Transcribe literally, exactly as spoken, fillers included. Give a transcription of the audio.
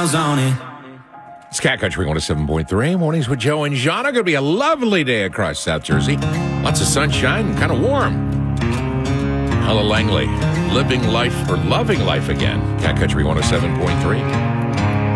miles on it. It's Cat Country one oh seven point three. Mornings with Joe and Jana. Going to be a lovely day across South Jersey. Lots of sunshine and kind of warm. Ella Langley, living life or loving life again. Cat Country one oh seven point three.